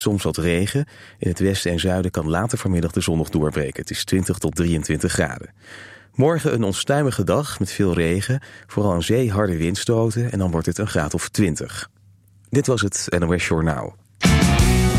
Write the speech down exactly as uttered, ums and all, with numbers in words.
Soms wat regen. In het westen en zuiden kan later vanmiddag de zon nog doorbreken. Het is twintig tot drieëntwintig graden. Morgen een onstuimige dag met veel regen. Vooral aan zee harde windstoten en dan wordt het een graad of twintig. Dit was het N O S Journaal.